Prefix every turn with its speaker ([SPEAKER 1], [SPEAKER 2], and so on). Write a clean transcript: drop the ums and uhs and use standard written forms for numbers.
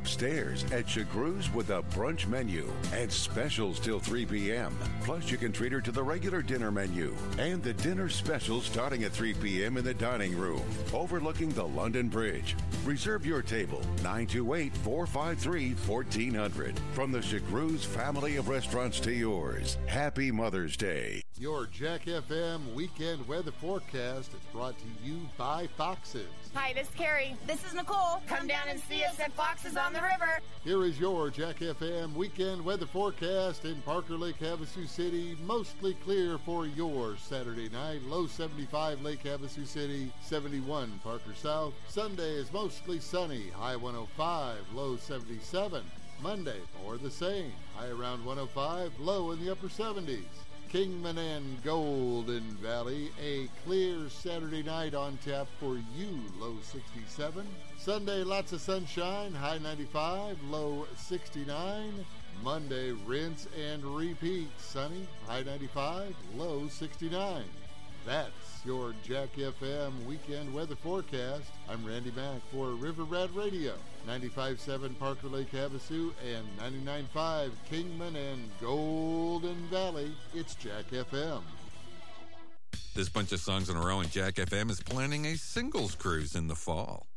[SPEAKER 1] upstairs at Chagru's with a brunch menu and specials till 3 p.m. Plus, you can treat her to the regular dinner menu and the dinner specials starting at 3 p.m. in the dining room overlooking the London Bridge. Reserve your table, 928-453-1400. From the Chagru's family of restaurants to yours, happy Mother's Day.
[SPEAKER 2] Your Jack FM weekend weather forecast is brought to you by Foxes.
[SPEAKER 3] Hi, this is Carrie. This is Nicole. Come down and see us at Foxes on the River.
[SPEAKER 2] Here is your Jack FM weekend weather forecast in Parker Lake, Havasu City. Mostly clear for your Saturday night. Low 75 Lake Havasu City, 71 Parker South. Sunday is mostly sunny. High 105, low 77. Monday, more the same. High around 105, low in the upper 70s. Kingman and Golden Valley, a clear Saturday night on tap for you, low 67. Sunday, lots of sunshine, high 95, low 69. Monday, rinse and repeat, sunny, high 95, low 69. That's your Jack FM weekend weather forecast. I'm Randy Mack for River Rat Radio, 95.7 Parker Lake Havasu and 99.5 Kingman and Golden Valley. It's Jack FM.
[SPEAKER 4] This bunch of songs in a row, and Jack FM is planning a singles cruise in the fall.